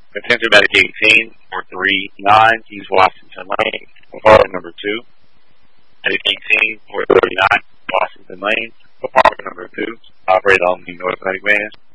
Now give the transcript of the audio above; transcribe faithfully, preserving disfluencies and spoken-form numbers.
Attention Medic eighteen, four three nine, use Washington Lane, apartment number two. Medic eighteen, four thirty-nine, Washington Lane, apartment number two. Operate on the North Medic Van.